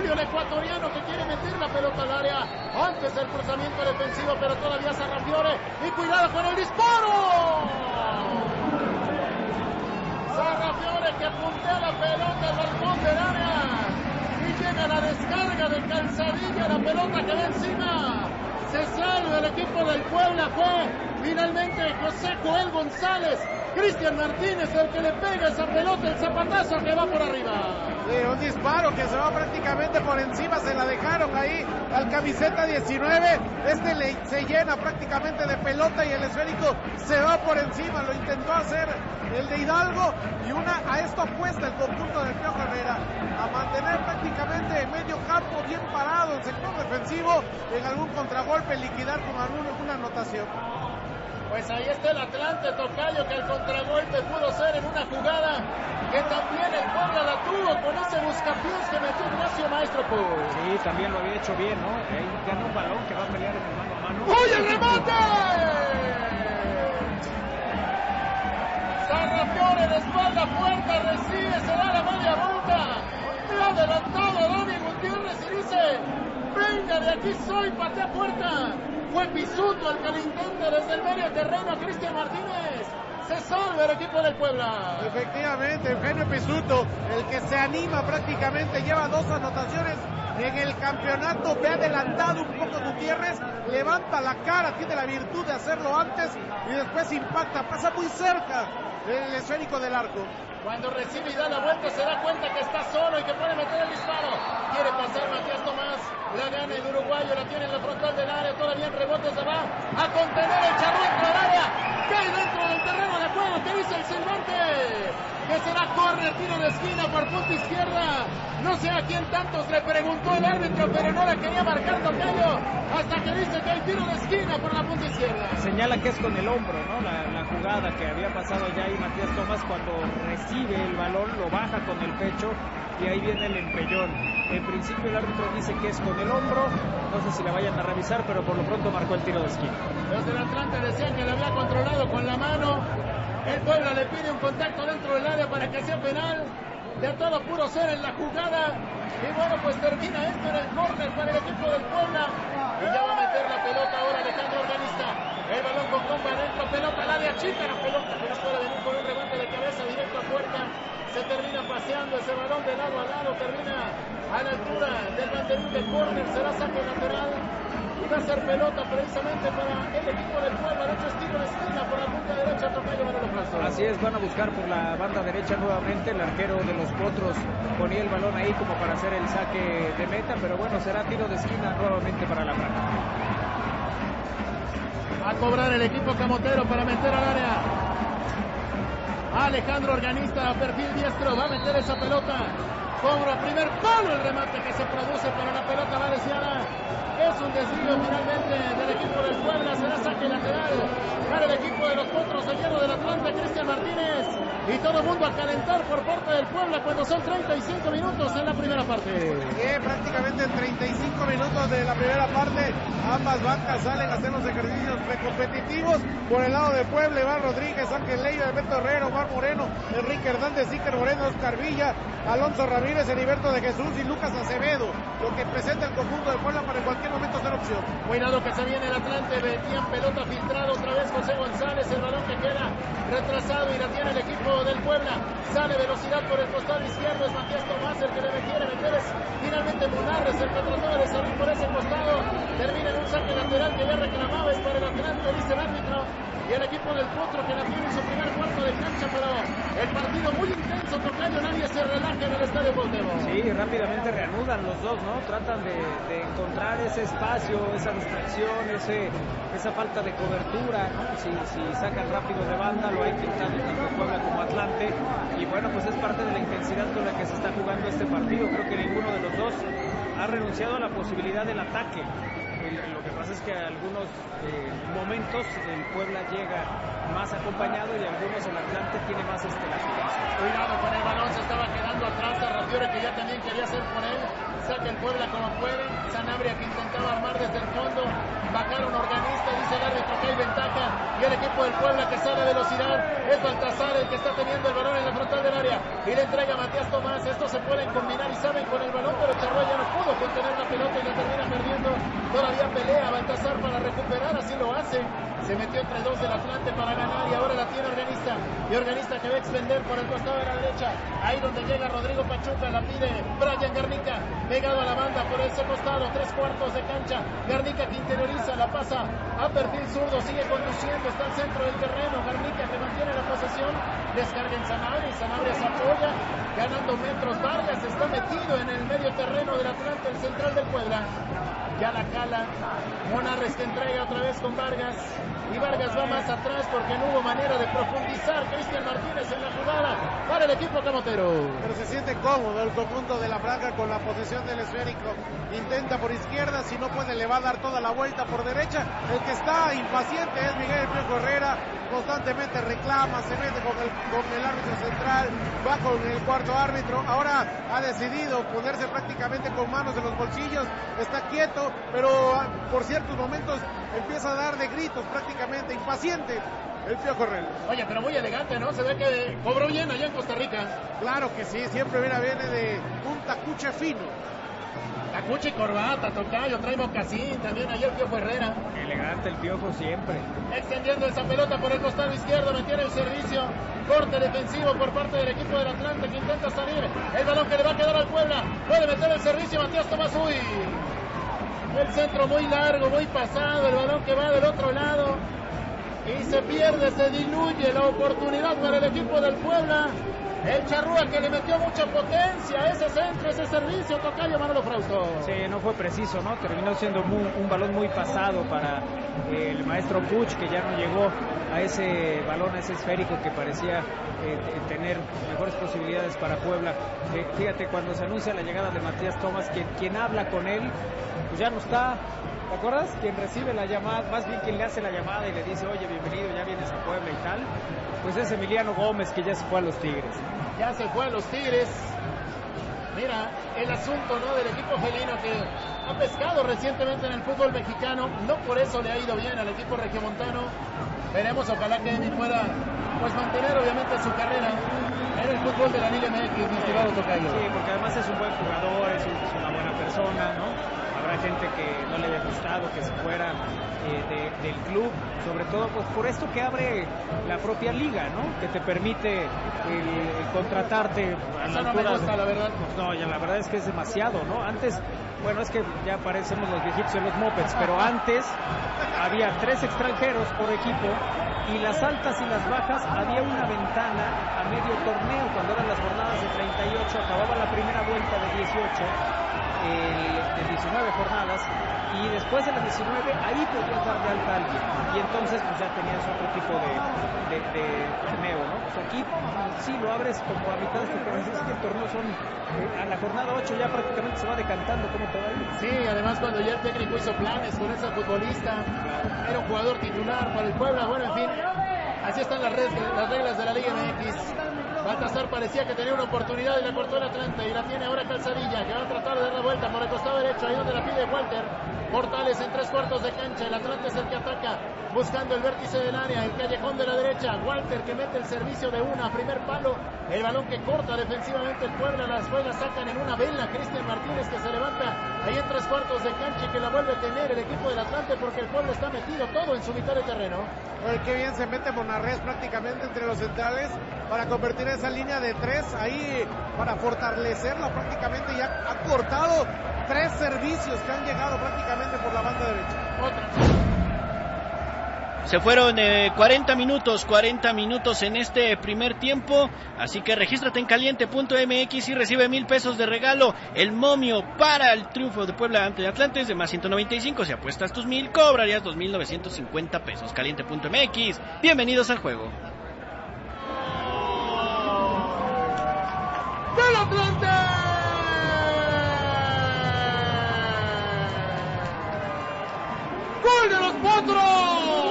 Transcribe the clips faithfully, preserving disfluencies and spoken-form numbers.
Julio, el ecuatoriano, que quiere meter la pelota al área antes del cruzamiento defensivo, pero todavía Sarrafiore. Y cuidado con el disparo. Sarrafiore que puntea la pelota al balcón del área. Y llega la descarga de Calzadilla, la pelota que va encima. Se salva el equipo del Puebla. Fue finalmente José Joel González. Cristian Martínez el que le pega esa pelota, el zapatazo que va por arriba. Sí, un disparo que se va prácticamente por encima, se la dejaron ahí al camiseta diecinueve. Este le, se llena prácticamente de pelota y el esférico se va por encima. Lo intentó hacer el de Hidalgo y una a esto apuesta el conjunto del Piojo Herrera, a mantener prácticamente en medio campo bien parado el sector defensivo, en algún contragolpe liquidar con alguna anotación. Pues ahí está el Atlante, tocayo, que el contragolpe pudo ser en una jugada que también el Puebla la tuvo con ese buscapiés que metió Ignacio Maestro Puz. Sí, también lo había hecho bien, ¿no? Ahí gana un balón que va a pelear en el mano a mano. ¡Uy, el remate! Sarrafiore de espalda fuerte, recibe, se da la media vuelta. Me ha adelantado Dani Gutiérrez y dice: venga, de aquí soy, patea puerta. Fue Pisuto el que le intenta desde el medio terreno a Cristian Martínez. Se salva el equipo del Puebla. Efectivamente, Eugenio Pisuto, el que se anima prácticamente, lleva dos anotaciones en el campeonato. Ve adelantado un poco Gutiérrez, levanta la cara, tiene la virtud de hacerlo antes y después impacta, pasa muy cerca el esférico del arco. Cuando recibe y da la vuelta se da cuenta que está solo y que puede meter el disparo. Quiere pasar Matías Tomás, la gana el uruguayo, la tiene en la frontal del área, todavía en rebote se va a contener el charrón dentro del área. Cae dentro del terreno de juego, ¿qué dice el silbante? Que será córner, tiro de esquina por punta izquierda. No sé a quién tantos le preguntó el árbitro, pero no la quería marcar tocayo, hasta que dice que hay tiro de esquina por la punta izquierda. Señala que es con el hombro, ¿no? La, la jugada que había pasado ya ahí Matías Tomás cuando recibe el balón, lo baja con el pecho y ahí viene el empellón. En principio el árbitro dice que es con el hombro, no sé si la vayan a revisar, pero por lo pronto marcó el tiro de esquina. Los del Atlante decían que lo había controlado con la mano. El Puebla le pide un contacto dentro del área para que sea penal. De todo puro ser en la jugada. Y bueno, pues termina esto en el córner para el equipo del Puebla. Y ya va a meter la pelota ahora Alejandro Organista. El balón con comba adentro, pelota al área chica, la pelota que no puede venir con un remate de cabeza directo a puerta. Se termina paseando ese balón de lado a lado, termina a la altura del banderín del córner, será saque lateral. Y va a ser pelota precisamente para el equipo del Puebla. De hecho, es tiro de esquina por la punta derecha, tocayo Manolo Plazo. Así es, van a buscar por la banda derecha nuevamente. El arquero de los Potros ponía el balón ahí como para hacer el saque de meta, pero bueno, será tiro de esquina nuevamente para la franja. A cobrar el equipo camotero para meter al área. Alejandro Organista, perfil diestro, va a meter esa pelota. Cobra primer palo el remate que se produce, pero la pelota va desviada. Es un desvío finalmente del equipo del Puebla, será saque lateral para el equipo de los Potros de Hierro del Atlante, Cristian Martínez. Y todo el mundo a calentar por parte del Puebla cuando son treinta y cinco minutos en la primera parte. Sí, prácticamente en treinta y cinco minutos de la primera parte, ambas bancas salen a hacer los ejercicios precompetitivos. Por el lado de Puebla, Iván Rodríguez, Ángel Leiva, Alberto Herrera, Omar Moreno, Enrique Hernández, Iker Moreno, Oscar Villa, Alonso Ramírez, Heriberto de Jesús y Lucas Acevedo, lo que presenta el conjunto de Puebla para en cualquier momento ser opción. Cuidado que se viene el Atlante, metían pelota filtrada otra vez José González, el balón que queda retrasado y la tiene el equipo del Puebla. Sale velocidad por el costado izquierdo, es Matías Tomás el que le quiere meter, es finalmente Munarres el que trató de salir por ese costado. Termina en un saque lateral que ya reclamaba, es para el Atlante, dice el árbitro. Y el equipo del Potro que la tiene en su primer cuarto de cancha, pero el partido muy intenso, tocayo, nadie se relaja en el estadio Cuauhtémoc. Sí, rápidamente reanudan los dos, ¿no? Tratan de, de encontrar ese espacio, esa distracción, ese, esa falta de cobertura, ¿no? Si, si sacan rápido de banda, lo ha intentado tanto Puebla como Atlante, y bueno, pues es parte de la intensidad con la que se está jugando este partido. Creo que ninguno de los dos ha renunciado a la posibilidad del ataque. Lo que pasa es que a algunos eh, momentos el Puebla llega más acompañado y algunos el Atlante tiene más estelaje. Cuidado con el balón, se estaba quedando atrás a Rafiore, que ya también quería hacer con él. Saca el Puebla como puede. Sanabria que intentaba armar desde el fondo. bajaron Organista, dice el árbitro que hay ventaja, y el equipo del Puebla que sale a velocidad, es Baltasar el que está teniendo el balón en la frontal del área, y le entrega a Matías Tomás. Estos se pueden combinar y saben con el balón, pero Charrúa ya no pudo contener la pelota y la termina perdiendo. Todavía pelea Baltasar para recuperar, así lo hace, se metió entre dos del Atlante para ganar, y ahora la tiene Organista, y Organista que va a extender por el costado de la derecha, ahí donde llega Rodrigo Pachuca, la pide Brian Garnica, pegado a la banda por ese costado, tres cuartos de cancha, Garnica que interioriza, la pasa a perfil zurdo, sigue conduciendo, está al centro del terreno, Garnica que mantiene la posesión, descarga en Sanabria, y Sanabria se apoya, ganando metros. Vargas está metido en el medio terreno del Atlante, el central del Puebla, ya la cala, Monarres que entrega otra vez con Vargas, y Vargas va más atrás porque no hubo manera de profundizar Cristian Martínez en la jugada para el equipo camotero. Pero se siente cómodo el conjunto de la Franja con la posesión del esférico, intenta por izquierda, si no puede le va a dar toda la vuelta por derecha. El que está impaciente es Miguel El Piojo Herrera, constantemente reclama, se mete con el, con el árbitro central, va con el cuarto árbitro, ahora ha decidido ponerse prácticamente con manos en los bolsillos, está quieto, pero por ciertos momentos empieza a dar de gritos, prácticamente impaciente el Piojo Herrera. Oye, pero muy elegante, ¿no? Se ve que cobró bien allá en Costa Rica. Claro que sí, siempre mira, viene de un tacuche fino. Tacuche y corbata, tocayo, trae mocasín, también allá el Piojo Herrera. Elegante el Piojo siempre. Extendiendo esa pelota por el costado izquierdo, mantiene el servicio, corte defensivo por parte del equipo del Atlante que intenta salir. El balón que le va a quedar al Puebla, puede meter el servicio Matías Tomás, uy. El centro muy largo, muy pasado, el balón que va del otro lado y se pierde, se diluye la oportunidad para el equipo del Puebla. El Charrúa que le metió mucha potencia a ese centro, ese servicio, tocayo Manolo Frausto. Sí, no fue preciso, ¿no? Terminó siendo muy, un balón muy pasado para el maestro Puch, que ya no llegó a ese balón, a ese esférico que parecía eh, tener mejores posibilidades para Puebla. Eh, fíjate, cuando se anuncia la llegada de Matías Tomás, quien, quien habla con él, pues ya no está. ¿Te acuerdas? Quien recibe la llamada, más bien quien le hace la llamada y le dice, oye, bienvenido, ya vienes a Puebla y tal, pues es Emiliano Gómez, que ya se fue a los Tigres. Ya se fue a los Tigres. Mira, el asunto, ¿no?, del equipo felino que ha pescado recientemente en el fútbol mexicano, no por eso le ha ido bien al equipo regiomontano. Veremos, ojalá que Emi pueda pues mantener obviamente su carrera en el fútbol de la Liga M X, mi estimado tocayo. Sí, porque además es un buen jugador, es, un, es una buena persona, ¿no? Habrá gente que no le haya gustado que se fuera eh, de, del club, sobre todo pues por esto que abre la propia liga, ¿no? Que te permite el, el contratarte a Eso la no altura me gusta, de... la verdad. No, ya la verdad es que es demasiado, ¿no? Antes, bueno, es que ya parecemos los viejitos en los mopeds, pero antes había tres extranjeros por equipo y las altas y las bajas había una ventana a medio torneo, cuando eran las jornadas de treinta y ocho, acababa la primera vuelta de dieciocho, el, de diecinueve jornadas, y después de las diecinueve ahí podías dar de alta a alguien, y entonces pues ya tenías otro tipo de, de, de torneo, ¿no? Pues aquí sí lo abres como a mitad de temporada, es que el torneo son, eh, a la jornada ocho ya prácticamente se va decantando como todavía. Sí, además cuando ya el técnico hizo planes con ese futbolista, era un jugador titular para el Puebla, bueno, en fin, así están las reglas, las reglas de la Liga M X. Baltasar parecía que tenía una oportunidad y la cortó el Atlante, y la tiene ahora Calzadilla, que va a tratar de dar la vuelta por el costado derecho, ahí donde la pide Walter. Portales en tres cuartos de cancha, el Atlante es el que ataca, buscando el vértice del área, el callejón de la derecha, Walter que mete el servicio de una, primer palo, el balón que corta defensivamente el Puebla, las juegas sacan en una vela, Cristian Martínez que se levanta ahí en tres cuartos de cancha y que la vuelve a tener el equipo del Atlante porque el Puebla está metido todo en su mitad de terreno. Oye, qué bien se mete Monarres prácticamente entre los centrales para convertir esa línea de tres ahí, para fortalecerla prácticamente, ya ha cortado tres servicios que han llegado prácticamente por la banda derecha. Otra. Se fueron eh, cuarenta minutos, cuarenta minutos en este primer tiempo, así que regístrate en caliente punto m x y recibe mil pesos de regalo. El momio para el triunfo de Puebla ante Atlantes de más ciento noventa y cinco. Si apuestas tus mil, cobrarías dos mil novecientos cincuenta pesos. caliente punto m x, bienvenidos al juego. ¡Del Atlante! ¡Gol de los Potros!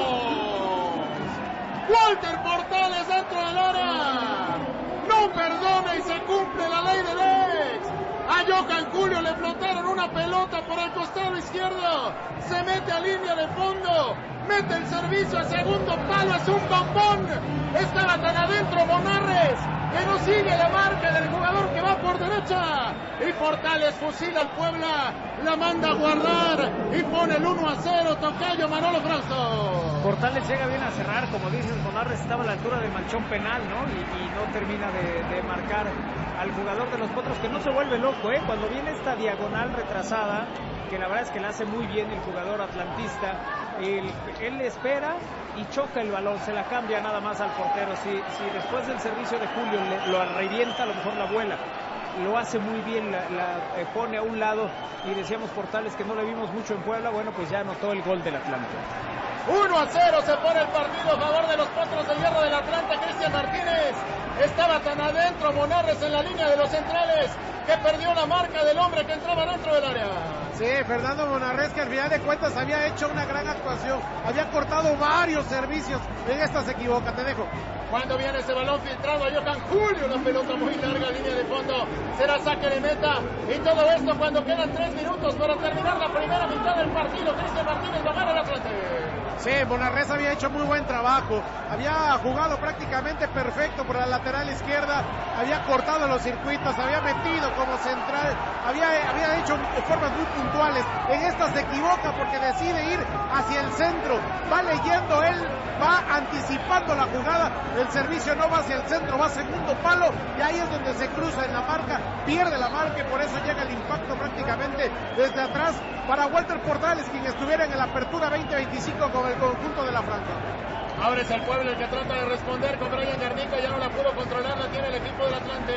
Walter Portales dentro del área. No perdona y se cumple la ley del ex. A Johan Julio le flotaron una pelota por el costado costado izquierdo, se mete a línea de fondo, mete el servicio a segundo palo, es un bombón. Estaba tan adentro Monarres que no sigue la marca del jugador que va por derecha. Y Portales fusila al Puebla, la manda a guardar y pone el uno a cero. Tocayo Manolo Frausto. Portales llega bien a cerrar, como dices, Monarres estaba a la altura del manchón penal, ¿no? Y, y no termina de, de marcar al jugador de los Potros, que no se vuelve loco, ¿eh? Cuando viene esta diagonal retrasada, que la verdad es que la hace muy bien el jugador atlantista, él, él espera y choca el balón, se la cambia nada más al portero. Si, si después del servicio de Julio le, lo revienta, a lo mejor la vuela. Lo hace muy bien, la, la eh, pone a un lado, y decíamos Portales que no le vimos mucho en Puebla. Bueno, pues ya anotó el gol del Atlante. uno a cero se pone el partido a favor de los Potros de Hierro del Atlante. Cristian Martínez estaba tan adentro Monarres en la línea de los centrales que perdió la marca del hombre que entraba dentro del área. Sí, Fernando Monarres, que al final de cuentas había hecho una gran actuación, había cortado varios servicios. En esta se equivoca, te dejo. Cuando viene ese balón filtrado a Johan Julio, una pelota muy larga, línea de fondo, será saque de meta. Y todo esto cuando quedan tres minutos para terminar la primera mitad del partido. Cristian Martínez va a ganar el Atlante. Sí, Monarres había hecho muy buen trabajo, había jugado prácticamente perfecto por la lateral izquierda, había cortado los circuitos, había metido como central, había, había hecho formas muy puntuales. En esta se equivoca porque decide ir hacia el centro, va leyendo él, va anticipando la jugada, el servicio no va hacia el centro, va a segundo palo, y ahí es donde se cruza en la marca, pierde la marca, y por eso llega el impacto prácticamente desde atrás para Walter Portales, quien estuviera en la apertura veinte veinticinco con el conjunto de la Franja. Ahora es el Puebla el que trata de responder con Brian Garnica, ya no la pudo controlar, la tiene el equipo del Atlante.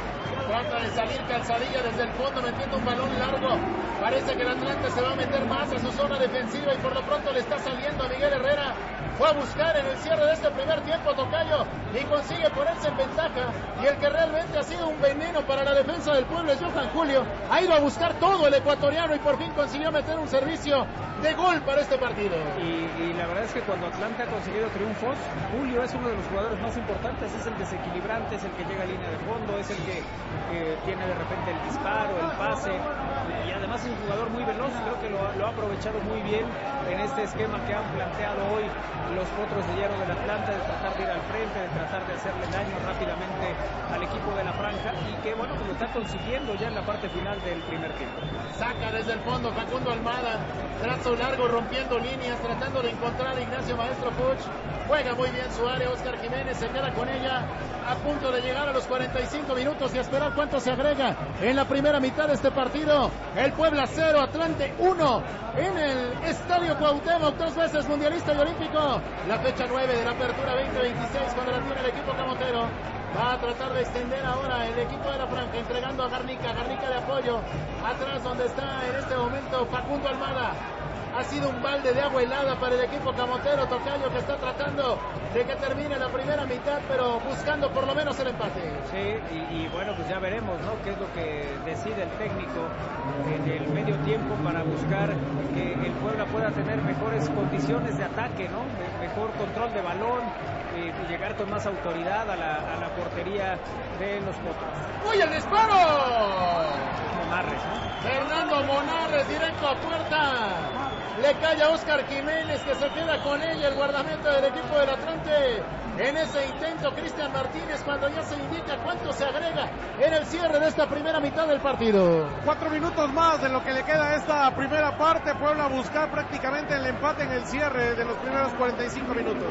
Trata de salir Calzadilla desde el fondo metiendo un balón largo. Parece que el Atlante se va a meter más a su zona defensiva y por lo pronto le está saliendo a Miguel Herrera. Fue a buscar en el cierre de este primer tiempo Tocayo y consigue ponerse en ventaja. Y el que realmente ha sido un veneno para la defensa del Puebla es Johan Julio. Ha ido a buscar todo el ecuatoriano y por fin consiguió meter un servicio de gol para este partido. Y, y la verdad es que cuando Atlante ha conseguido triunfos, Julio es uno de los jugadores más importantes, es el desequilibrante, es el que llega a línea de fondo, es el que eh, tiene de repente el disparo, el pase, y además es un jugador muy veloz. Creo que lo, lo ha aprovechado muy bien en este esquema que han planteado hoy los Potros de Hierro del Atlante, de tratar de ir al frente, de tratar de hacerle daño rápidamente al equipo de la Franja, y que bueno, pues lo está consiguiendo ya en la parte final del primer tiempo. Saca desde el fondo Facundo Almada, trazo largo rompiendo líneas, tratando de encontrar a Ignacio Maestro Puch. Juega muy bien su área, Oscar Jiménez se queda con ella a punto de llegar a los cuarenta y cinco minutos y a esperar cuánto se agrega en la primera mitad de este partido. El Puebla cero, Atlante uno en el Estadio Cuauhtémoc, dos veces mundialista y olímpico. La fecha nueve de la apertura veinte veintiséis cuando la tiene el equipo camotero. Va a tratar de extender ahora el equipo de la Franja, entregando a Garnica, Garnica de apoyo, atrás donde está en este momento Facundo Almada. Ha sido un balde de agua helada para el equipo camotero. Tocayo, que está tratando de que termine la primera mitad, pero buscando por lo menos el empate. Sí, y, y bueno, pues ya veremos, ¿no?, qué es lo que decide el técnico en el medio tiempo para buscar que el Puebla pueda tener mejores condiciones de ataque, ¿no?, Me, mejor control de balón, eh, y llegar con más autoridad a la, a la portería de los Potros. ¡Uy, el disparo! Monarres, ¿no? Fernando Monarres, directo a puerta. Le cae a Oscar Jiménez, que se queda con ella, el guardameta del equipo del Atlante. En ese intento, Cristian Martínez, cuando ya se indica cuánto se agrega en el cierre de esta primera mitad del partido. Cuatro minutos más de lo que le queda a esta primera parte. Puebla a buscar prácticamente el empate en el cierre de los primeros cuarenta y cinco minutos.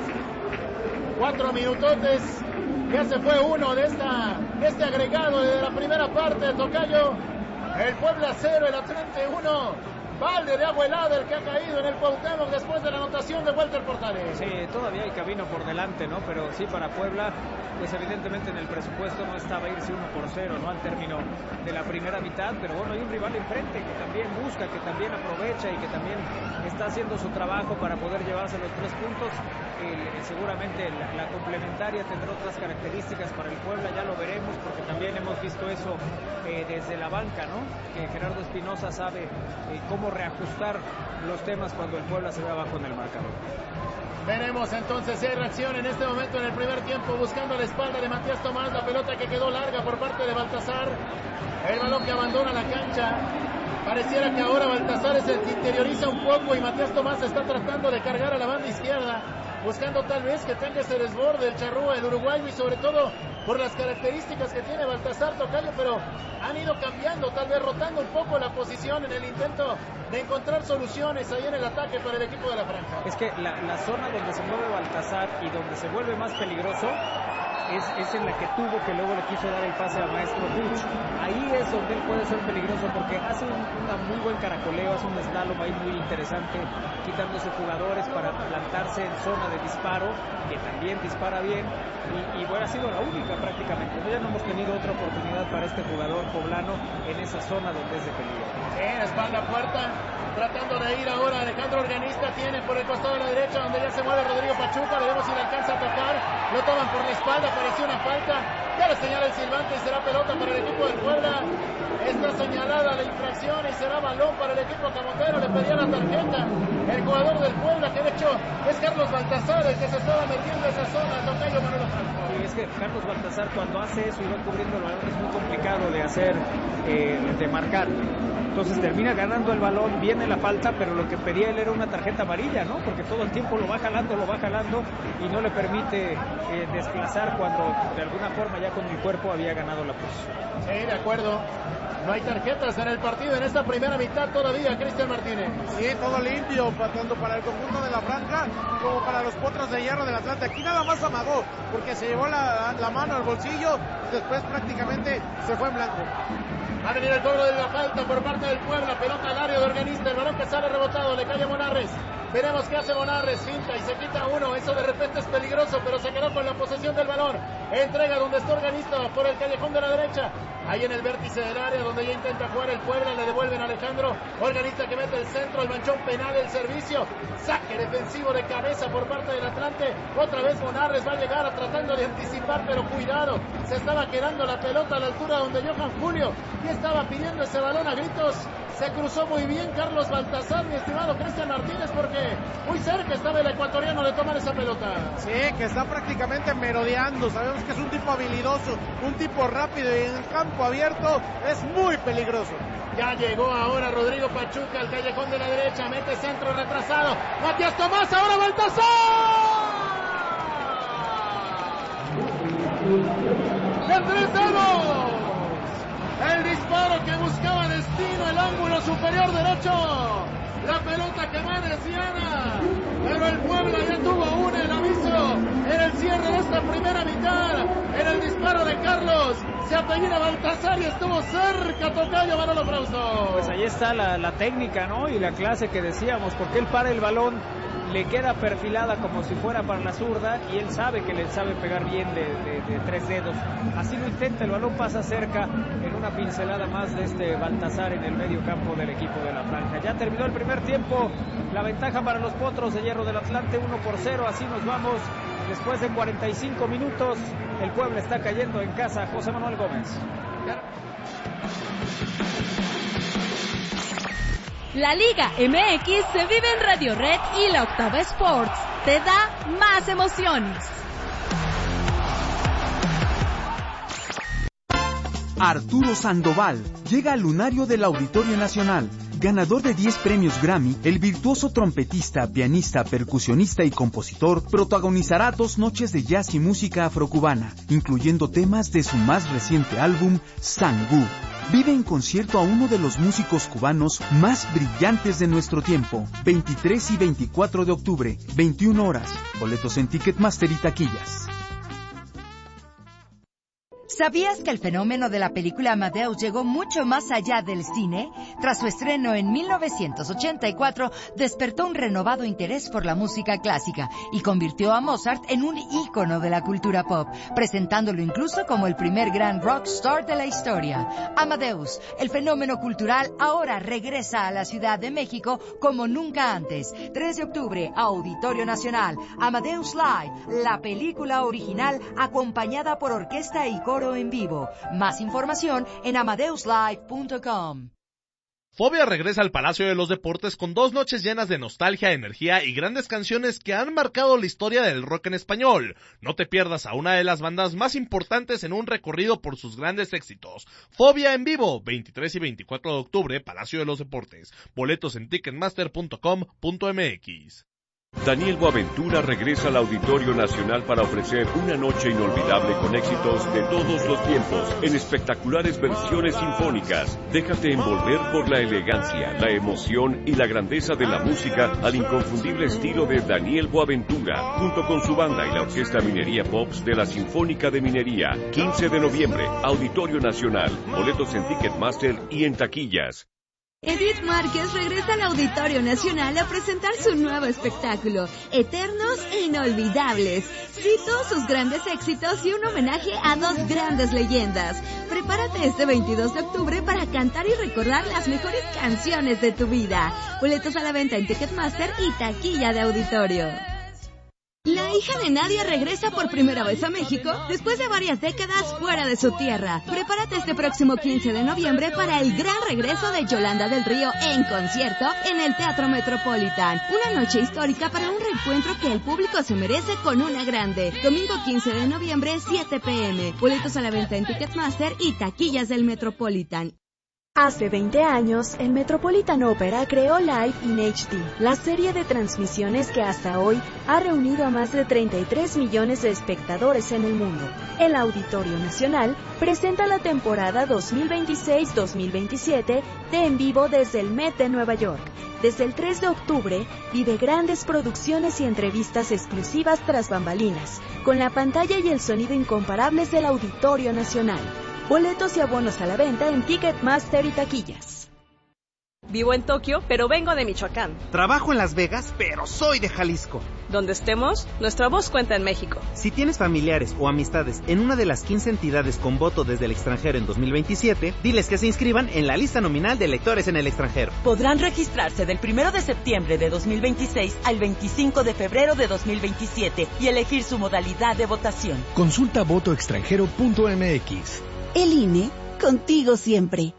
Cuatro minutotes. Ya se fue uno de, esta, de este agregado de la primera parte de Tocayo. El Puebla cero, el Atlante uno. Balde de agua helada el que ha caído en el Cuauhtémoc después de la anotación de Walter Portales. Sí, todavía hay camino por delante, ¿no? Pero sí, para Puebla, pues evidentemente en el presupuesto no estaba irse uno por cero, ¿no?, al término de la primera mitad, pero bueno, hay un rival enfrente que también busca, que también aprovecha y que también está haciendo su trabajo para poder llevarse los tres puntos. Eh, seguramente la, la complementaria tendrá otras características para el Puebla, ya lo veremos, porque también hemos visto eso eh, desde la banca, ¿no?, que Gerardo Espinosa sabe eh, cómo reajustar los temas cuando el Puebla se ve abajo en el marcador. Veremos entonces si hay reacción en este momento en el primer tiempo, buscando la espalda de Matías Tomás, la pelota que quedó larga por parte de Baltasar, el balón que abandona la cancha. Pareciera que ahora Baltasar es el que interioriza un poco y Matías Tomás está tratando de cargar a la banda izquierda, buscando tal vez que tenga ese desborde el charrúa, el uruguayo, y sobre todo por las características que tiene Baltasar, tocayo, pero han ido cambiando, tal vez rotando un poco la posición en el intento de encontrar soluciones ahí en el ataque para el equipo de la franja. Es que la, la zona donde se mueve Baltasar y donde se vuelve más peligroso es, es en la que tuvo, que luego le quiso dar el pase a Maestro Puch. Ahí es donde él puede ser peligroso porque hace un una muy buen caracoleo, hace un slalom ahí muy interesante, quitándose jugadores para plantarse en zona de disparo, que también dispara bien, y, y bueno, ha sido la única prácticamente. Ya no hemos tenido otra oportunidad para este jugador poblano en esa zona donde es de peligro. Sí, espalda puerta, tratando de ir ahora Alejandro Organista, tiene por el costado de la derecha donde ya se mueve Rodrigo Pachuca, veremos si le alcanza a tocar, lo toman por la espalda, pareció una falta, ya le señala el silbante y será pelota para el equipo del Puebla. Está señalada la infracción y será balón para el equipo camotero. Le pedía la tarjeta el jugador del Puebla, que de hecho es Carlos Baltasar el que se estaba metiendo a esa zona. Tocayo Manolo Franco. Sí, es que Carlos Baltasar cuando hace eso y va cubriendo el balón es muy complicado de hacer, eh, de marcar. Entonces termina ganando el balón, viene la falta, pero lo que pedía él era una tarjeta amarilla, ¿no? Porque todo el tiempo lo va jalando, lo va jalando y no le permite eh, desplazar cuando de alguna forma ya con el cuerpo había ganado la posición. Sí, de acuerdo. No hay tarjetas en el partido en esta primera mitad todavía, Cristian Martínez. Sí, todo limpio, tanto para el conjunto de la franja como para los potros de hierro del Atlante. Aquí nada más amagó, porque se llevó la, la mano al bolsillo, después prácticamente se fue en blanco. Va a venir el cobro de la falta por parte del Puebla, pelota al área de Organista, el balón que sale rebotado, le cae a Monarres. Veremos qué hace Monarres, finta y se quita uno, eso de repente es peligroso, pero se quedó con la posesión del balón. Entrega donde está Organista por el callejón de la derecha, ahí en el vértice del área donde ya intenta jugar el Puebla, le devuelven a Alejandro Organista que mete el centro, el manchón penal, el servicio, saque defensivo de cabeza por parte del Atlante. Otra vez Monarres va a llegar a tratando de anticipar, pero cuidado, se estaba quedando la pelota a la altura donde Johan Julio y estaba pidiendo ese balón a gritos. Se cruzó muy bien Carlos Baltasar, mi estimado Cristian Martínez, porque muy cerca estaba el ecuatoriano de tomar esa pelota. Sí, que está prácticamente merodeando. Sabemos que es un tipo habilidoso, un tipo rápido y en el campo abierto es muy peligroso. Ya llegó ahora Rodrigo Pachuca al callejón de la derecha, mete centro retrasado. Matías Tomás, ahora Baltasar. ¡De tres dedos! El disparo que buscaba destino, el ángulo superior derecho. La pelota que va desviada. Pero el Puebla ya tuvo una, el aviso en el cierre de esta primera mitad. En el disparo de Carlos. Se apellida Baltasar y estuvo cerca, tocayo Manolo Frausto. Pues ahí está la, la técnica, ¿no? Y la clase que decíamos, porque él para el balón, le queda perfilada como si fuera para la zurda y él sabe que le sabe pegar bien de, de, de tres dedos. Así lo intenta, el balón pasa cerca en una pincelada más de este Baltasar en el medio campo del equipo de la franja. Ya terminó el primer tiempo, la ventaja para los potros de hierro del Atlante, uno por cero, así nos vamos. Después de cuarenta y cinco minutos, el Puebla está cayendo en casa. José Manuel Gómez. La Liga M X se vive en Radio Red y la Octava Sports te da más emociones. Arturo Sandoval llega al lunario del Auditorio Nacional. Ganador de diez premios Grammy, el virtuoso trompetista, pianista, percusionista y compositor protagonizará dos noches de jazz y música afrocubana, incluyendo temas de su más reciente álbum, Sangú. Vive en concierto a uno de los músicos cubanos más brillantes de nuestro tiempo, veintitrés y veinticuatro de octubre, veintiuna horas. Boletos en Ticketmaster y taquillas. ¿Sabías que el fenómeno de la película Amadeus llegó mucho más allá del cine? Tras su estreno en mil novecientos ochenta y cuatro, despertó un renovado interés por la música clásica y convirtió a Mozart en un ícono de la cultura pop, presentándolo incluso como el primer gran rockstar de la historia. Amadeus, el fenómeno cultural, ahora regresa a la Ciudad de México como nunca antes. tres de octubre, Auditorio Nacional, Amadeus Live, la película original acompañada por orquesta y coro en vivo. Más información en amadeus live punto com. Fobia regresa al Palacio de los Deportes con dos noches llenas de nostalgia, energía y grandes canciones que han marcado la historia del rock en español. No te pierdas a una de las bandas más importantes en un recorrido por sus grandes éxitos. Fobia en vivo, veintitrés y veinticuatro de octubre, Palacio de los Deportes. Boletos en ticketmaster punto com punto m x. Daniel Boaventura regresa al Auditorio Nacional para ofrecer una noche inolvidable con éxitos de todos los tiempos, en espectaculares versiones sinfónicas. Déjate envolver por la elegancia, la emoción y la grandeza de la música al inconfundible estilo de Daniel Boaventura, junto con su banda y la Orquesta Minería Pops de la Sinfónica de Minería. quince de noviembre, Auditorio Nacional. Boletos en Ticketmaster y en taquillas. Edith Márquez regresa al Auditorio Nacional a presentar su nuevo espectáculo, Eternos e Inolvidables. Cito sus grandes éxitos y un homenaje a dos grandes leyendas. Prepárate este veintidós de octubre para cantar y recordar las mejores canciones de tu vida. Boletos a la venta en Ticketmaster y taquilla de auditorio. La hija de Nadia regresa por primera vez a México después de varias décadas fuera de su tierra. Prepárate este próximo quince de noviembre para el gran regreso de Yolanda del Río en concierto en el Teatro Metropolitan. Una noche histórica para un reencuentro que el público se merece con una grande. Domingo quince de noviembre, siete p m Boletos a la venta en Ticketmaster y taquillas del Metropolitan. Hace veinte años, el Metropolitan Opera creó Live in H D, la serie de transmisiones que hasta hoy ha reunido a más de treinta y tres millones de espectadores en el mundo. El Auditorio Nacional presenta la temporada dos mil veintiséis dos mil veintisiete de En Vivo desde el Met de Nueva York. Desde el tres de octubre, vive grandes producciones y entrevistas exclusivas tras bambalinas, con la pantalla y el sonido incomparables del Auditorio Nacional. Boletos y abonos a la venta en Ticketmaster y taquillas. Vivo en Tokio, pero vengo de Michoacán. Trabajo en Las Vegas, pero soy de Jalisco. Donde estemos, nuestra voz cuenta en México. Si tienes familiares o amistades en una de las quince entidades con voto desde el extranjero en dos mil veintisiete, diles que se inscriban en la lista nominal de electores en el extranjero. Podrán registrarse del primero de septiembre de dos mil veintiséis al veinticinco de febrero de dos mil veintisiete y elegir su modalidad de votación. Consulta voto extranjero punto m x. El I N E, contigo siempre.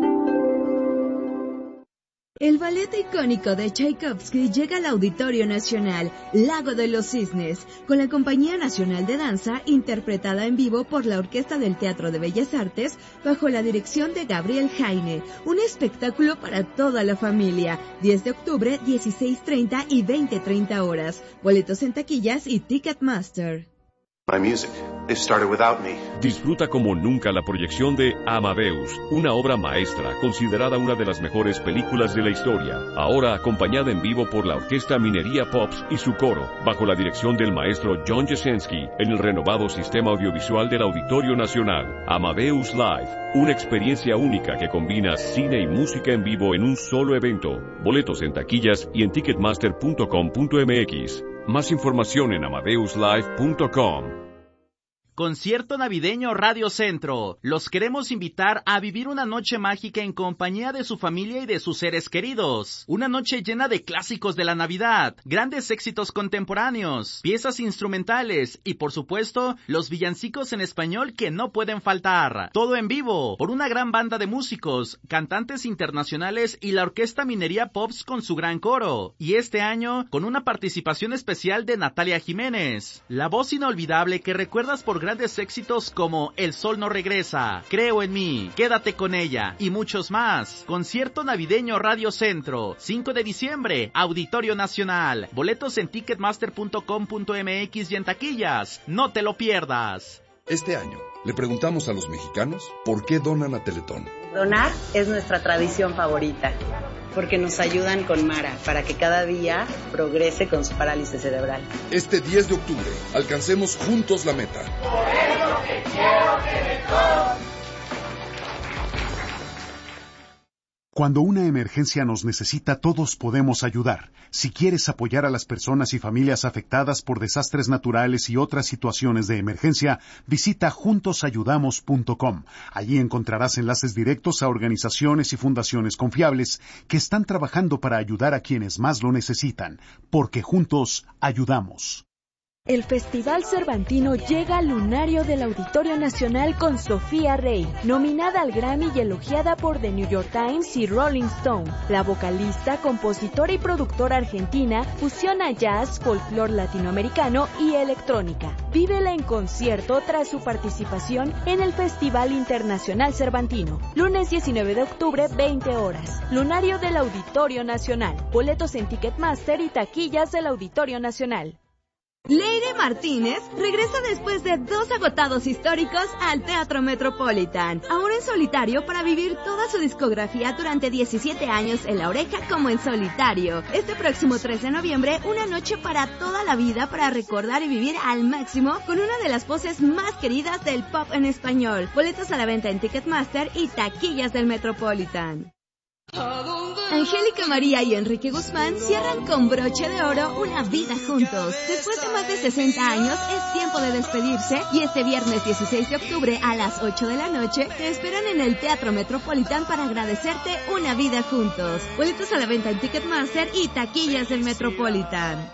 El ballet icónico de Tchaikovsky llega al Auditorio Nacional, Lago de los Cisnes, con la Compañía Nacional de Danza, interpretada en vivo por la Orquesta del Teatro de Bellas Artes, bajo la dirección de Gabriel Jaine. Un espectáculo para toda la familia. diez de octubre, dieciséis treinta y veinte treinta horas. Boletos en taquillas y Ticketmaster. My music. It started without me. Disfruta como nunca la proyección de Amadeus, una obra maestra considerada una de las mejores películas de la historia. Ahora acompañada en vivo por la Orquesta Minería Pops y su coro, bajo la dirección del maestro John Jasenski, en el renovado sistema audiovisual del Auditorio Nacional. Amadeus Live, una experiencia única que combina cine y música en vivo en un solo evento. Boletos en taquillas y en ticketmaster punto com punto m x. Más información en amadeus live punto com. Concierto navideño Radio Centro. Los queremos invitar a vivir una noche mágica en compañía de su familia y de sus seres queridos. Una noche llena de clásicos de la Navidad, grandes éxitos contemporáneos, piezas instrumentales y, por supuesto, los villancicos en español que no pueden faltar. Todo en vivo, por una gran banda de músicos, cantantes internacionales y la Orquesta Minería Pops con su gran coro. Y este año, con una participación especial de Natalia Jiménez, la voz inolvidable que recuerdas por grandes éxitos como El Sol No Regresa, Creo en Mí, Quédate con Ella y muchos más. Concierto navideño Radio Centro, cinco de diciembre, Auditorio Nacional. Boletos en ticketmaster punto com punto m x y en taquillas. No te lo pierdas. Este año le preguntamos a los mexicanos por qué donan a Teletón. Donar es nuestra tradición favorita, porque nos ayudan con Mara para que cada día progrese con su parálisis cerebral. Este diez de octubre, alcancemos juntos la meta. Por eso que quiero Teletón. Cuando una emergencia nos necesita, todos podemos ayudar. Si quieres apoyar a las personas y familias afectadas por desastres naturales y otras situaciones de emergencia, visita juntos ayudamos punto com. Allí encontrarás enlaces directos a organizaciones y fundaciones confiables que están trabajando para ayudar a quienes más lo necesitan, porque juntos ayudamos. El Festival Cervantino llega al lunario del Auditorio Nacional con Sofía Rey, nominada al Grammy y elogiada por The New York Times y Rolling Stone. La vocalista, compositora y productora argentina fusiona jazz, folclore latinoamericano y electrónica. Vívela en concierto tras su participación en el Festival Internacional Cervantino. Lunes diecinueve de octubre, veinte horas. Lunario del Auditorio Nacional. Boletos en Ticketmaster y taquillas del Auditorio Nacional. Leire Martínez regresa después de dos agotados históricos al Teatro Metropolitan, ahora en solitario para vivir toda su discografía durante diecisiete años en La Oreja como en solitario. Este próximo tres de noviembre, una noche para toda la vida para recordar y vivir al máximo con una de las voces más queridas del pop en español. Boletos a la venta en Ticketmaster y taquillas del Metropolitan. Angélica María y Enrique Guzmán cierran con broche de oro una vida juntos. Después de más de sesenta años, es tiempo de despedirse y este viernes dieciséis de octubre a las ocho de la noche te esperan en el Teatro Metropolitan para agradecerte una vida juntos. Boletos a la venta en Ticketmaster y taquillas del Metropolitan.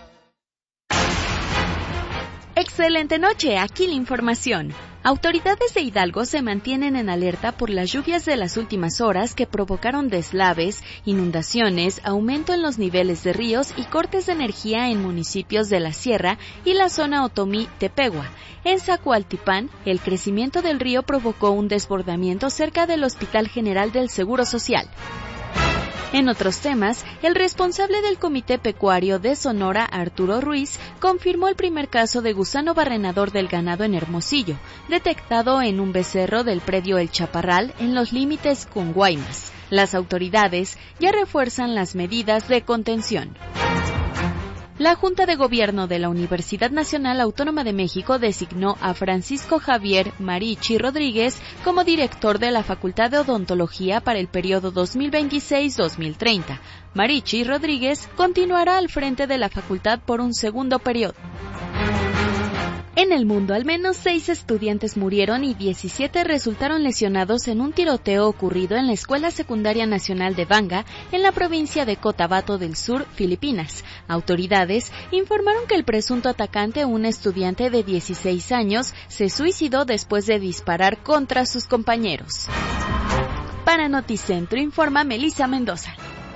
Excelente noche, aquí la información. Autoridades de Hidalgo se mantienen en alerta por las lluvias de las últimas horas que provocaron deslaves, inundaciones, aumento en los niveles de ríos y cortes de energía en municipios de la Sierra y la zona Otomí-Tepehua. En Zacualtipán, el crecimiento del río provocó un desbordamiento cerca del Hospital General del Seguro Social. En otros temas, el responsable del Comité Pecuario de Sonora, Arturo Ruiz, confirmó el primer caso de gusano barrenador del ganado en Hermosillo, detectado en un becerro del predio El Chaparral en los límites con Guaymas. Las autoridades ya refuerzan las medidas de contención. La Junta de Gobierno de la Universidad Nacional Autónoma de México designó a Francisco Javier Marichi Rodríguez como director de la Facultad de Odontología para el periodo dos mil veintiséis a dos mil treinta. Marichi Rodríguez continuará al frente de la facultad por un segundo periodo. En el mundo, al menos seis estudiantes murieron y diecisiete resultaron lesionados en un tiroteo ocurrido en la Escuela Secundaria Nacional de Banga, en la provincia de Cotabato del Sur, Filipinas. Autoridades informaron que el presunto atacante, un estudiante de dieciséis años, se suicidó después de disparar contra sus compañeros. Para Noticentro informa Melissa Mendoza.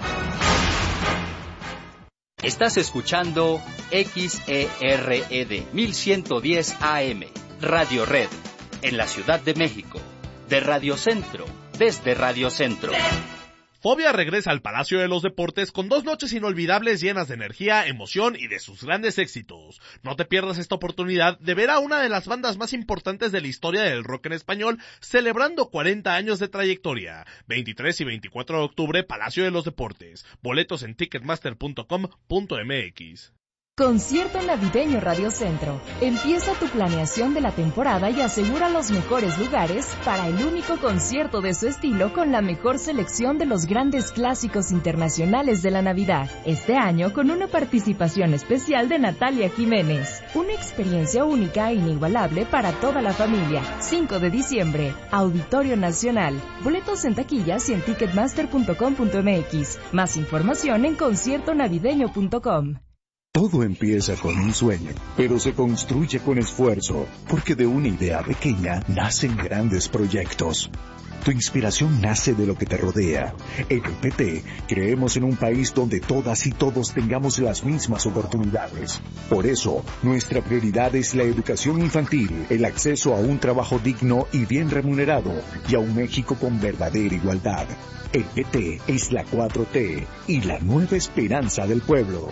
Estás escuchando X E R E D mil ciento diez A M, Radio Red, en la Ciudad de México, de Radio Centro, desde Radio Centro. Fobia regresa al Palacio de los Deportes con dos noches inolvidables llenas de energía, emoción y de sus grandes éxitos. No te pierdas esta oportunidad de ver a una de las bandas más importantes de la historia del rock en español celebrando cuarenta años de trayectoria. veintitrés y veinticuatro de octubre, Palacio de los Deportes. Boletos en ticketmaster punto com punto m x. Concierto navideño Radio Centro. Empieza tu planeación de la temporada y asegura los mejores lugares para el único concierto de su estilo con la mejor selección de los grandes clásicos internacionales de la Navidad. Este año con una participación especial de Natalia Jiménez. Una experiencia única e inigualable para toda la familia. cinco de diciembre, Auditorio Nacional. Boletos en taquillas y en ticketmaster punto com punto m x. Más información en concierto navideño punto com. Todo empieza con un sueño, pero se construye con esfuerzo, porque de una idea pequeña nacen grandes proyectos. Tu inspiración nace de lo que te rodea. En el P T creemos en un país donde todas y todos tengamos las mismas oportunidades. Por eso, nuestra prioridad es la educación infantil, el acceso a un trabajo digno y bien remunerado, y a un México con verdadera igualdad. El P T es la cuatro T y la nueva esperanza del pueblo.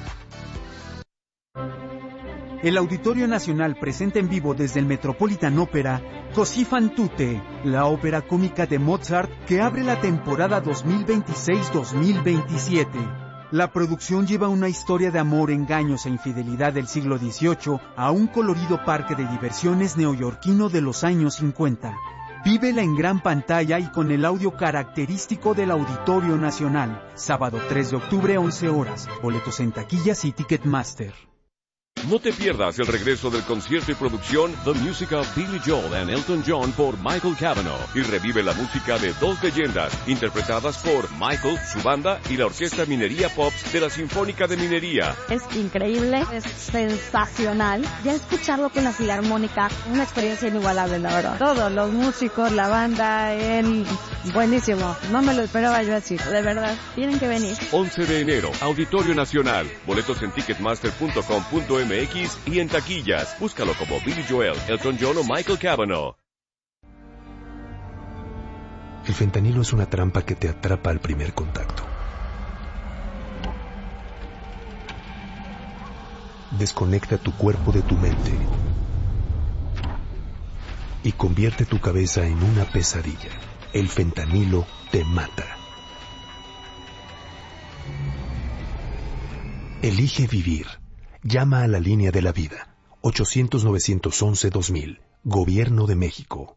El Auditorio Nacional presenta en vivo desde el Metropolitan Opera Così fan tutte, la ópera cómica de Mozart que abre la temporada dos mil veintiséis dos mil veintisiete. La producción lleva una historia de amor, engaños e infidelidad del siglo dieciocho a un colorido parque de diversiones neoyorquino de los años cincuenta. Vívela en gran pantalla y con el audio característico del Auditorio Nacional. Sábado tres de octubre, once horas. Boletos en taquillas y Ticketmaster. No te pierdas el regreso del concierto y producción The Music of Billy Joel and Elton John por Michael Cavanaugh y revive la música de dos leyendas interpretadas por Michael, su banda y la Orquesta Minería Pops de la Sinfónica de Minería. Es increíble, es sensacional. Ya escucharlo con la filarmónica, una experiencia inigualable, la verdad. Todos los músicos, la banda, él, buenísimo. No me lo esperaba yo así, de verdad. Tienen que venir. once de enero, Auditorio Nacional. Boletos en ticketmaster punto com punto m x y en taquillas. Búscalo como Billy Joel, Elton John o Michael Cavanaugh. El fentanilo es una trampa que te atrapa al primer contacto. Desconecta tu cuerpo de tu mente y convierte tu cabeza en una pesadilla. El fentanilo te mata. Elige vivir. Llama a la línea de la vida. ochocientos, novecientos once, dos mil. Gobierno de México.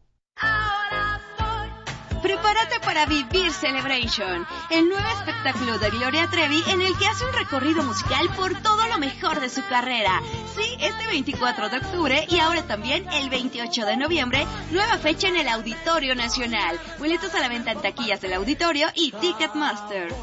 Prepárate para Vivir Celebration, el nuevo espectáculo de Gloria Trevi en el que hace un recorrido musical por todo lo mejor de su carrera. Sí, este veinticuatro de octubre y ahora también el veintiocho de noviembre, nueva fecha en el Auditorio Nacional. Boletos a la venta en taquillas del auditorio y Ticketmaster.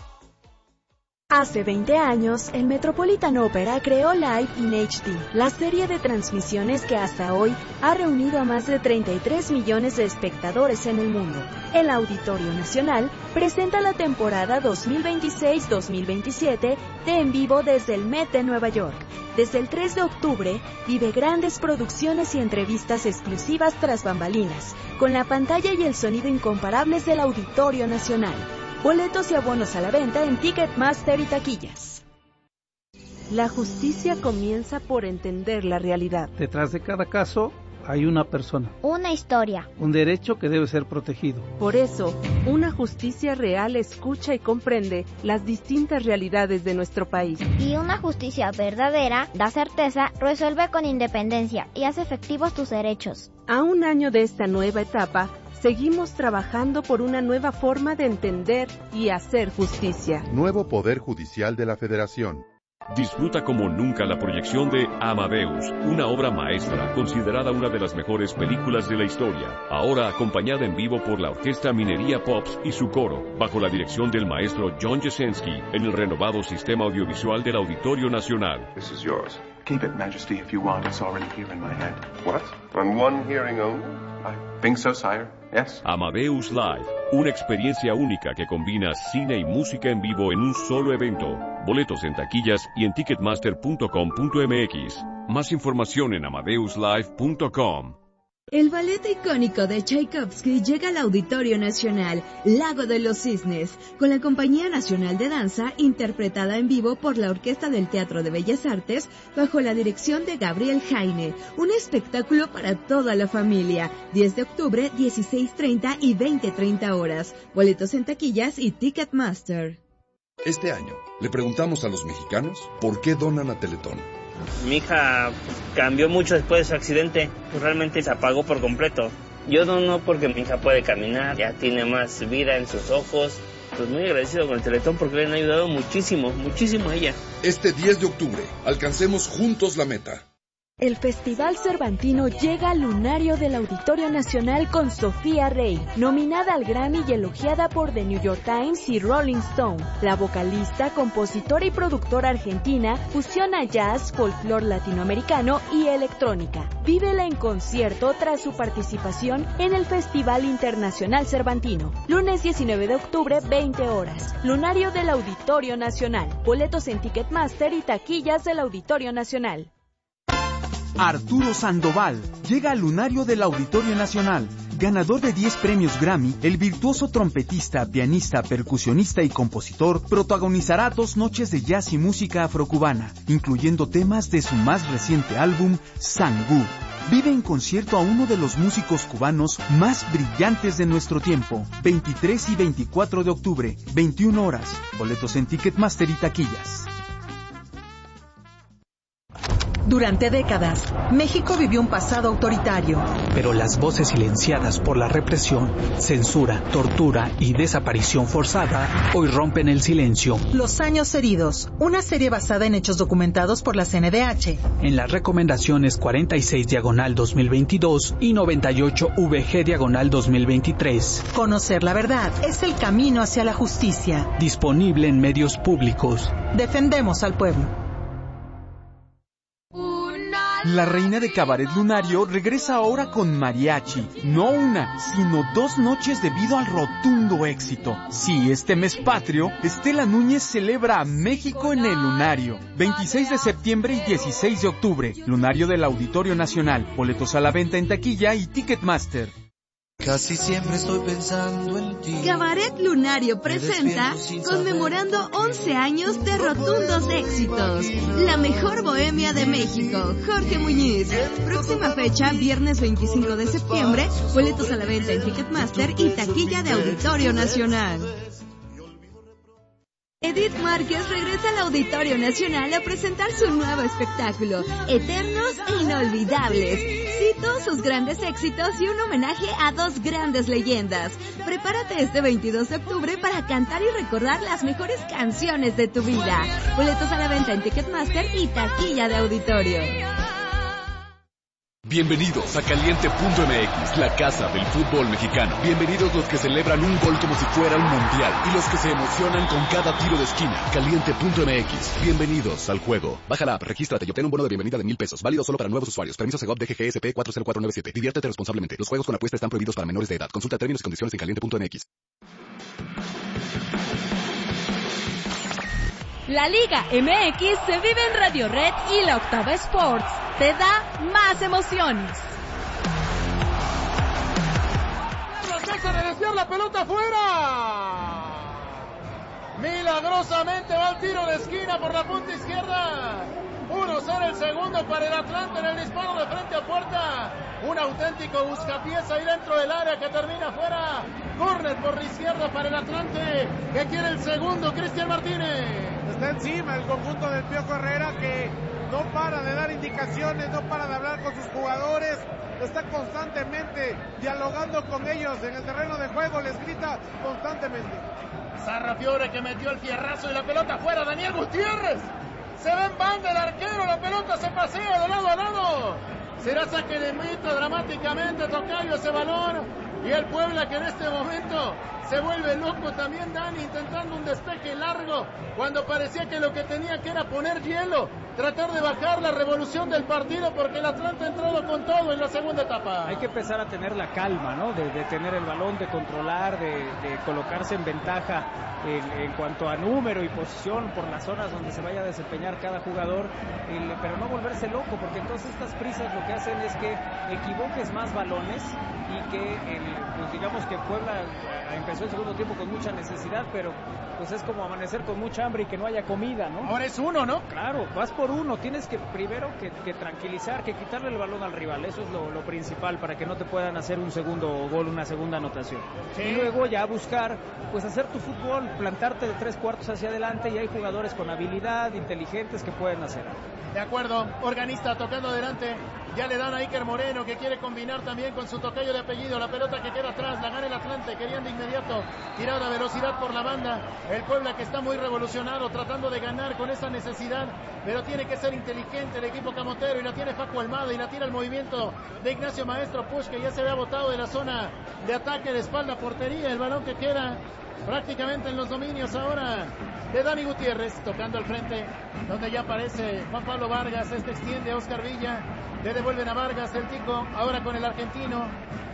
Hace veinte años, el Metropolitan Opera creó Live in H D, la serie de transmisiones que hasta hoy ha reunido a más de treinta y tres millones de espectadores en el mundo. El Auditorio Nacional presenta la temporada dos mil veintiséis dos mil veintisiete de En Vivo desde el Met de Nueva York. Desde el tres de octubre, vive grandes producciones y entrevistas exclusivas tras bambalinas, con la pantalla y el sonido incomparables del Auditorio Nacional. Boletos y abonos a la venta en Ticketmaster y taquillas. La justicia comienza por entender la realidad. Detrás de cada caso hay una persona. Una historia. Un derecho que debe ser protegido. Por eso, una justicia real escucha y comprende las distintas realidades de nuestro país. Y una justicia verdadera da certeza, resuelve con independencia y hace efectivos tus derechos. A un año de esta nueva etapa, seguimos trabajando por una nueva forma de entender y hacer justicia. Nuevo Poder Judicial de la Federación. Disfruta como nunca la proyección de Amadeus, una obra maestra considerada una de las mejores películas de la historia. Ahora acompañada en vivo por la Orquesta Minería Pops y su coro, bajo la dirección del maestro John Jasenski, en el renovado sistema audiovisual del Auditorio Nacional. This is yours. Keep it, Majesty, if you want. It's already here in my hand. What? On one hearing only? I think so, sire. Yes. Amadeus Live, una experiencia única que combina cine y música en vivo en un solo evento. Boletos en taquillas y en ticketmaster punto com punto m x. Más información en amadeus live punto com. El ballet icónico de Tchaikovsky llega al Auditorio Nacional, Lago de los Cisnes, con la Compañía Nacional de Danza, interpretada en vivo por la Orquesta del Teatro de Bellas Artes, bajo la dirección de Gabriel Jaine. Un espectáculo para toda la familia. diez de octubre, dieciséis treinta y veinte treinta horas. Boletos en taquillas y Ticketmaster. Este año, le preguntamos a los mexicanos por qué donan a Teletón. Mi hija cambió mucho después de su accidente, pues realmente se apagó por completo. Yo dono porque mi hija puede caminar, ya tiene más vida en sus ojos. Pues muy agradecido con el Teletón porque le han ayudado muchísimo, muchísimo a ella. Este diez de octubre, alcancemos juntos la meta. El Festival Cervantino llega al lunario del Auditorio Nacional con Sofía Rey, nominada al Grammy y elogiada por The New York Times y Rolling Stone. La vocalista, compositora y productora argentina fusiona jazz, folclore latinoamericano y electrónica. Vívela en concierto tras su participación en el Festival Internacional Cervantino. Lunes diecinueve de octubre, veinte horas. Lunario del Auditorio Nacional. Boletos en Ticketmaster y taquillas del Auditorio Nacional. Arturo Sandoval llega al lunario del Auditorio Nacional. Ganador de diez premios Grammy, el virtuoso trompetista, pianista, percusionista y compositor protagonizará dos noches de jazz y música afrocubana, incluyendo temas de su más reciente álbum, Sangú. Vive en concierto a uno de los músicos cubanos más brillantes de nuestro tiempo. veintitrés y veinticuatro de octubre, veintiuna horas. Boletos en Ticketmaster y taquillas. Durante décadas, México vivió un pasado autoritario. Pero las voces silenciadas por la represión, censura, tortura y desaparición forzada hoy rompen el silencio. Los años heridos, una serie basada en hechos documentados por la C N D H. En las recomendaciones cuarenta y seis diagonal dos mil veintidós y noventa y ocho V G diagonal dos mil veintitrés. Conocer la verdad es el camino hacia la justicia. Disponible en medios públicos. Defendemos al pueblo. La reina de Cabaret Lunario regresa ahora con mariachi. No una, sino dos noches debido al rotundo éxito. Sí, este mes patrio, Estela Núñez celebra a México en el Lunario. veintiséis de septiembre y dieciséis de octubre. Lunario del Auditorio Nacional. Boletos a la venta en taquilla y Ticketmaster. Casi siempre estoy pensando en ti. Cabaret Lunario presenta conmemorando once años de rotundos éxitos. La mejor bohemia de México, Jorge Muñiz. Próxima fecha, viernes veinticinco de septiembre. Boletos a la venta en Ticketmaster y taquilla de Auditorio Nacional. Edith Márquez regresa al Auditorio Nacional a presentar su nuevo espectáculo, Eternos e Inolvidables. Cito sus grandes éxitos y un homenaje a dos grandes leyendas. Prepárate este veintidós de octubre para cantar y recordar las mejores canciones de tu vida. Boletos a la venta en Ticketmaster y taquilla de Auditorio. Bienvenidos a Caliente punto M X, la casa del fútbol mexicano. Bienvenidos los que celebran un gol como si fuera un mundial y los que se emocionan con cada tiro de esquina. Caliente punto M X, bienvenidos al juego. Baja la app, regístrate y obtén un bono de bienvenida de mil pesos, válido solo para nuevos usuarios. Permiso Segov D G G S P cuatro cero cuatro nueve siete. Diviértete responsablemente. Los juegos con apuesta están prohibidos para menores de edad. Consulta términos y condiciones en caliente punto M X. La Liga M X se vive en Radio Red y la Octava Sports te da más emociones. César a desviar la pelota afuera. Milagrosamente va el tiro de esquina por la punta izquierda. uno cero el segundo para el Atlante en el disparo de frente a puerta. Un auténtico buscapiés ahí dentro del área que termina afuera. Córner por la izquierda para el Atlante que quiere el segundo, Cristian Martínez. Está encima el conjunto del Piojo Herrera que no para de dar indicaciones, no para de hablar con sus jugadores, está constantemente dialogando con ellos en el terreno de juego, les grita constantemente. Sarrafiore que metió el fierrazo y la pelota afuera, Daniel Gutiérrez. Se ve en banda el arquero, la pelota se pasea de lado a lado. Será saque de meta dramáticamente, Tocayo, ese balón. Y el Puebla que en este momento se vuelve loco también, Dani, intentando un despeje largo, cuando parecía que lo que tenía que era poner hielo, tratar de bajar la revolución del partido, porque el Atlante ha entrado con todo en la segunda etapa. Hay que empezar a tener la calma, ¿no? De, de tener el balón, de controlar, de, de colocarse en ventaja en, en cuanto a número y posición por las zonas donde se vaya a desempeñar cada jugador, el, pero no volverse loco, porque entonces estas prisas lo que hacen es que equivoques más balones y que el, pues digamos que Puebla empezó el segundo tiempo con mucha necesidad, pero pues es como amanecer con mucha hambre y que no haya comida, ¿no? Ahora es uno, ¿no? Claro, vas por uno, tienes que primero que, que tranquilizar, que quitarle el balón al rival, eso es lo, lo principal para que no te puedan hacer un segundo gol, una segunda anotación. Sí. Y luego ya buscar, pues hacer tu fútbol, plantarte de tres cuartos hacia adelante, y hay jugadores con habilidad, inteligentes que pueden hacer. De acuerdo, Organista tocando adelante, ya le dan a Iker Moreno que quiere combinar también con su tocayo de apellido, la pelota que queda atrás, la gana el Atlante, querían de inmediato tirar a velocidad por la banda, el Puebla que está muy revolucionado, tratando de ganar con esa necesidad, pero tiene que ser inteligente el equipo camotero, y la tiene Facu Almada, y la tira el movimiento de Ignacio Maestro Push, que ya se había botado de la zona de ataque de espalda portería, el balón que queda prácticamente en los dominios ahora de Dani Gutiérrez, tocando al frente, donde ya aparece Juan Pablo Vargas, este extiende a Oscar Villa, le devuelven a Vargas el tico, ahora con el argentino,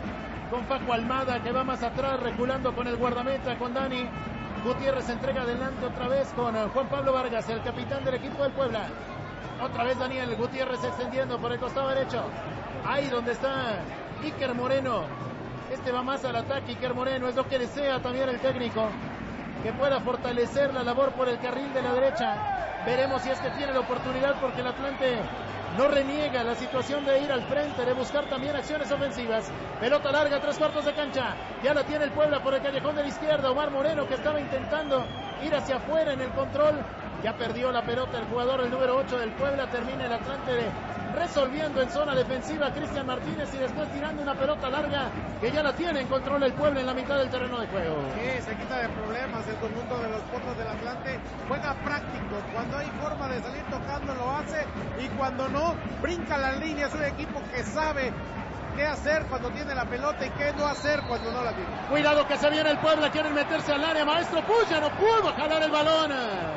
con Facu Almada que va más atrás, reculando con el guardameta, con Dani Gutiérrez, se entrega adelante otra vez con Juan Pablo Vargas, el capitán del equipo del Puebla, otra vez Daniel Gutiérrez extendiendo por el costado derecho, ahí donde está Iker Moreno, este va más al ataque, Iker Moreno, es lo que desea también el técnico, que pueda fortalecer la labor por el carril de la derecha. Veremos si es que tiene la oportunidad, porque el Atlante no reniega la situación de ir al frente, de buscar también acciones ofensivas. Pelota larga, tres cuartos de cancha, ya la tiene el Puebla por el callejón de la izquierda, Omar Moreno que estaba intentando ir hacia afuera en el control. Ya perdió la pelota el jugador, el número ocho del Puebla. Termina el Atlante resolviendo en zona defensiva Cristian Martínez y después tirando una pelota larga que ya la tiene en control el Puebla en la mitad del terreno de juego. Sí, se quita de problemas el conjunto de los Potros del Atlante. Juega práctico, cuando hay forma de salir tocando lo hace y cuando no, brinca las líneas. Es un equipo que sabe qué hacer cuando tiene la pelota y qué no hacer cuando no la tiene. Cuidado que se viene el Puebla, quieren meterse al área. Maestro Puch ya no pudo jalar el balón.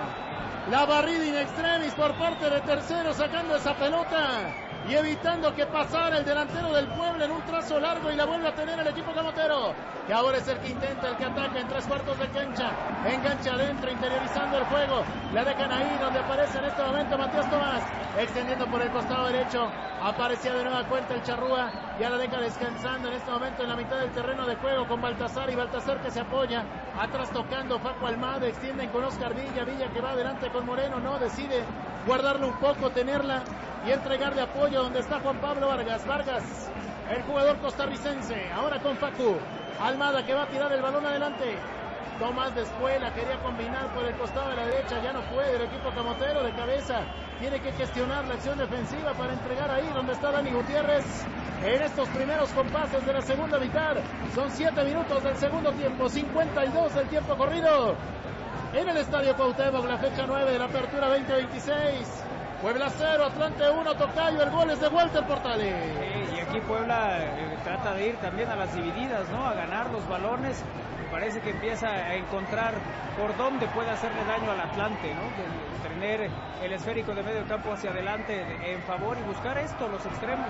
La barrida in extremis por parte de Tercero, sacando esa pelota y evitando que pasara el delantero del Puebla en un trazo largo, y la vuelve a tener el equipo camotero, que ahora es el que intenta, el que ataca en tres cuartos de cancha, engancha adentro, interiorizando el juego, la dejan ahí donde aparece en este momento Matías Tomás, extendiendo por el costado derecho, aparecía de nueva cuenta el Charrúa, ya la deja descansando en este momento en la mitad del terreno de juego con Baltasar, y Baltasar que se apoya, atrás tocando Facu Almada, extienden con Oscar Villa, Villa que va adelante con Moreno, no, decide guardarlo un poco, tenerla y entregar de apoyo donde está Juan Pablo Vargas, Vargas, el jugador costarricense, ahora con Facu, Almada que va a tirar el balón adelante, Tomás de Espuela quería combinar por el costado de la derecha, ya no puede el equipo camotero, de cabeza, tiene que gestionar la acción defensiva para entregar ahí donde está Dani Gutiérrez, en estos primeros compases de la segunda mitad, son siete minutos del segundo tiempo, cincuenta y dos del tiempo corrido, en el Estadio Cuauhtémoc, la fecha nueve de la apertura veinte veintiséis, Puebla cero, Atlante uno, Tocayo, el gol es de Walter Portales. Sí, y aquí Puebla eh, trata de ir también a las divididas, ¿no? A ganar los balones. Me parece que empieza a encontrar por dónde puede hacerle daño al Atlante, ¿no? De, de tener el esférico de medio campo hacia adelante en favor y buscar esto, los extremos.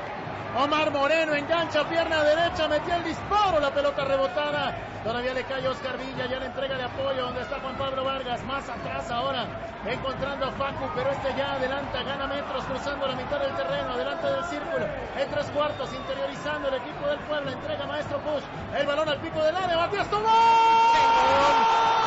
Omar Moreno engancha, pierna derecha, metió el disparo, la pelota rebotada, todavía le cae Oscar Villa, ya le entrega de apoyo donde está Juan Pablo Vargas, más atrás ahora, encontrando a Facu, pero este ya adelanta, gana metros, cruzando la mitad del terreno, adelante del círculo, en tres cuartos, interiorizando el equipo del Puebla, entrega Maestro Push, el balón al pico del área, Matías Tomás.